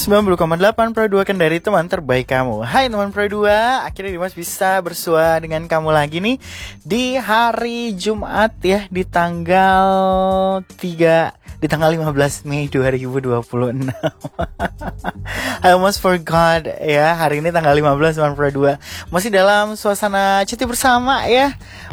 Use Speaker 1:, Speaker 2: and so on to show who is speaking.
Speaker 1: 90,8 Pro 2 kan dari teman terbaik kamu. Hai teman Pro 2, akhirnya Dimas bisa bersua dengan kamu lagi nih di hari Jumat ya, di tanggal 15 Mei 2026. I almost forgot ya, hari ini tanggal 15 teman Pro 2. Masih dalam suasana cuti bersama ya.